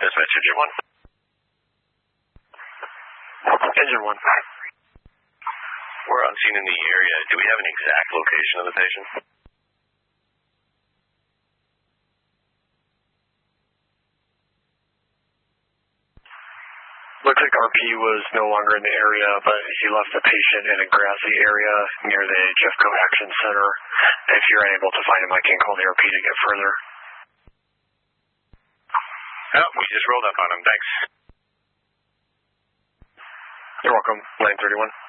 Dispatch Engine 1. Engine 1. We're on scene in the area. Do we have an exact location of the patient? Looks like RP was no longer in the area, but he left the patient in a grassy area near the Jeffco Action Center. If you're unable to find him, I can call the RP to get further. Oh, we just rolled up on him. Thanks. You're welcome. 931.